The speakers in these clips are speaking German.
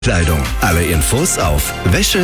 Kleidung. Alle Infos auf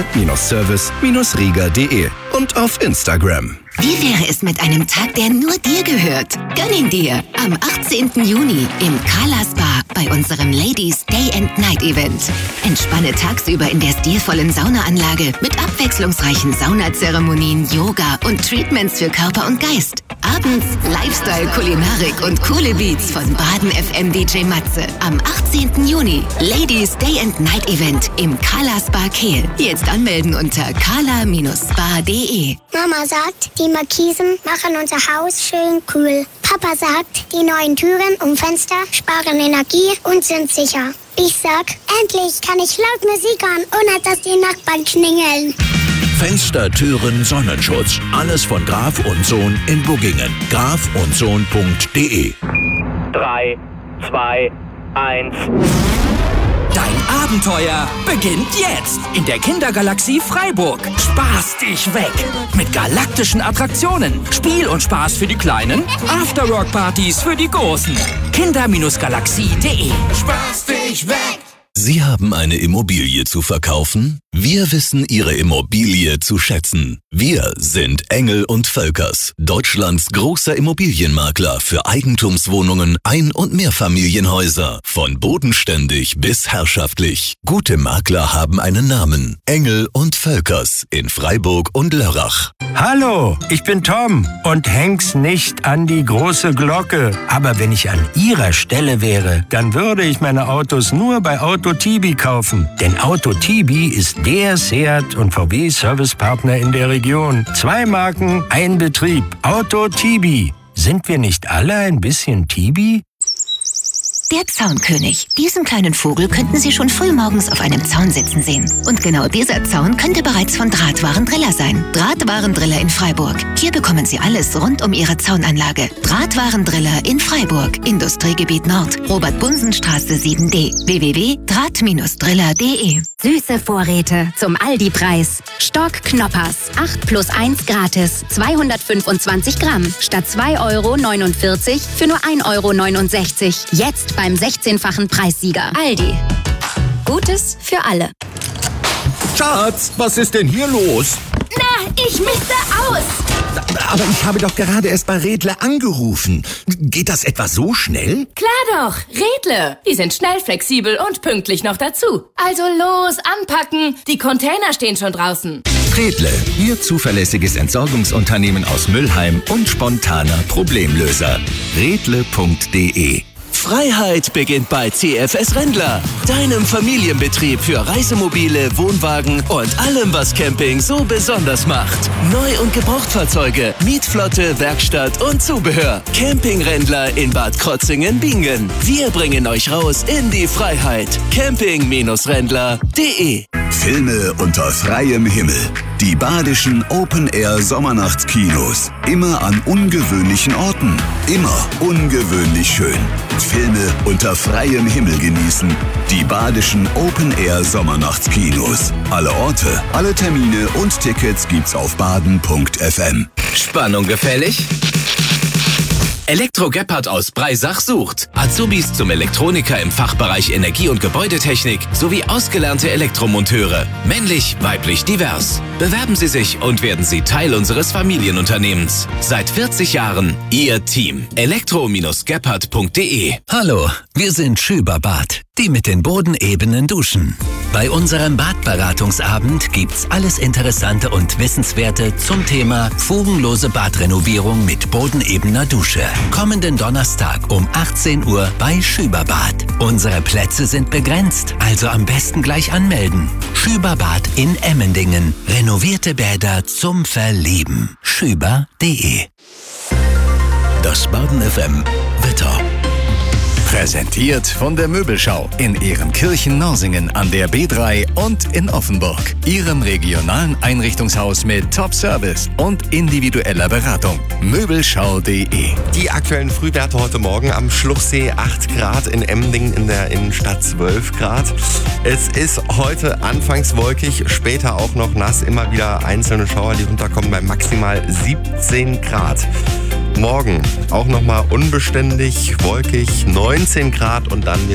wäsche-service-riga.de und auf Instagram. Wie wäre es mit einem Tag, der nur dir gehört? Gönn ihn dir am 18. Juni im Kala Spa bei unserem Ladies Day and Night Event. Entspanne tagsüber in der stilvollen Saunaanlage mit abwechslungsreichen Saunazeremonien, Yoga und Treatments für Körper und Geist. Abends Lifestyle, Kulinarik und coole Beats von Baden FM DJ Matze. Am 18. Juni Ladies Day and Night Event im Kala Spa Kehl. Jetzt anmelden unter kala-spa.de. Mama sagt, die Markisen machen unser Haus schön kühl. Papa sagt, die neuen Türen und Fenster sparen Energie und sind sicher. Ich sag, endlich kann ich laut Musik hören, ohne dass die Nachbarn klingeln. Fenster, Türen, Sonnenschutz. Alles von Graf und Sohn in Buggingen. grafundsohn.de 3, 2, 1... Dein Abenteuer beginnt jetzt in der Kindergalaxie Freiburg. Spaß dich weg mit galaktischen Attraktionen, Spiel und Spaß für die Kleinen, Afterwork-Partys für die Großen. Kinder-galaxie.de. Spaß dich weg! Sie haben eine Immobilie zu verkaufen? Wir wissen Ihre Immobilie zu schätzen. Wir sind Engel & Völkers, Deutschlands großer Immobilienmakler für Eigentumswohnungen, Ein- und Mehrfamilienhäuser. Von bodenständig bis herrschaftlich. Gute Makler haben einen Namen. Engel & Völkers in Freiburg und Lörrach. Hallo, ich bin Tom und häng's nicht an die große Glocke. Aber wenn ich an Ihrer Stelle wäre, dann würde ich meine Autos nur bei Auto Tibi kaufen. Denn Auto Tibi ist der Seat und VW Servicepartner in der Region. 2 Marken, ein Betrieb. Auto Tibi. Sind wir nicht alle ein bisschen Tibi? Der Zaunkönig. Diesen kleinen Vogel könnten Sie schon frühmorgens auf einem Zaun sitzen sehen. Und genau dieser Zaun könnte bereits von Drahtwarendriller sein. Drahtwarendriller in Freiburg. Hier bekommen Sie alles rund um Ihre Zaunanlage. Drahtwarendriller in Freiburg. Industriegebiet Nord. Robert-Bunsen-Straße 7D. www.draht-driller.de. Süße Vorräte zum Aldi-Preis. Stock Knoppers. 8+1 gratis. 225 Gramm. Statt 2,49 € für nur 1,69 €. Jetzt beim 16-fachen Preissieger. Aldi. Gutes für alle. Schatz, was ist denn hier los? Na, ich misste aus. Aber ich habe doch gerade erst bei Redle angerufen. Geht das etwa so schnell? Klar doch, Redle. Die sind schnell, flexibel und pünktlich noch dazu. Also los, anpacken. Die Container stehen schon draußen. Redle, Ihr zuverlässiges Entsorgungsunternehmen aus Mülheim und spontaner Problemlöser. Redle.de. Freiheit beginnt bei CFS Rendler, deinem Familienbetrieb für Reisemobile, Wohnwagen und allem, was Camping so besonders macht. Neu- und Gebrauchtfahrzeuge, Mietflotte, Werkstatt und Zubehör. Campingrendler in Bad Krotzingen-Bingen. Wir bringen euch raus in die Freiheit. Camping-Rendler.de. Filme unter freiem Himmel. Die badischen Open-Air-Sommernachtskinos. Immer an ungewöhnlichen Orten. Immer ungewöhnlich schön. Filme unter freiem Himmel genießen. Die badischen Open-Air-Sommernachtskinos. Alle Orte, alle Termine und Tickets gibt's auf baden.fm. Spannung gefällig? Elektro Gebhardt aus Breisach sucht Azubis zum Elektroniker im Fachbereich Energie- und Gebäudetechnik sowie ausgelernte Elektromonteure. Männlich, weiblich, divers. Bewerben Sie sich und werden Sie Teil unseres Familienunternehmens. Seit 40 Jahren Ihr Team. elektro-gebhardt.de. Hallo, wir sind Schüberbad, die mit den bodenebenen duschen. Bei unserem Badberatungsabend gibt's alles Interessante und Wissenswerte zum Thema fugenlose Badrenovierung mit bodenebener Dusche. Kommenden Donnerstag um 18 Uhr bei Schüberbad. Unsere Plätze sind begrenzt, also am besten gleich anmelden. Schüberbad in Emmendingen. Renovierte Bäder zum Verlieben. Schüber.de. Das Baden FM Wetter. Präsentiert von der Möbelschau in Ehrenkirchen-Norsingen an der B3 und in Offenburg. Ihrem regionalen Einrichtungshaus mit Top-Service und individueller Beratung. Möbelschau.de. Die aktuellen Frühwerte heute Morgen am Schluchsee 8 Grad, in Emmendingen in der Innenstadt 12 Grad. Es ist heute anfangs wolkig, später auch noch nass, immer wieder einzelne Schauer, die runterkommen bei maximal 17 Grad. Morgen auch nochmal unbeständig, wolkig, 19 Grad und dann wieder